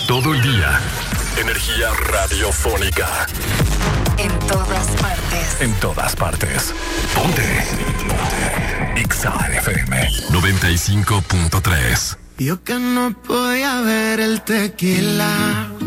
Todo el día. Energía radiofónica. En todas partes. En todas partes. Ponte. Exa FM 95.3. Yo que no podía ver el tequila,